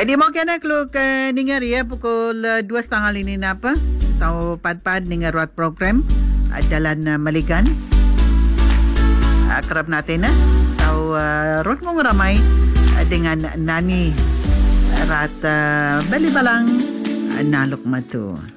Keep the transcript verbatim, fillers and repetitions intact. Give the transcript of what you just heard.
Ay di mo kena klug uh, ningar ya pukul uh, dua setengah lini na apa? Tau pad-pad ningar ruat program uh, Jalan uh, Maligan. Akrab natin na. Tau uh, rot ngong ramay uh, dengan Nani Rat uh, Balibalang uh, Nalok Matu.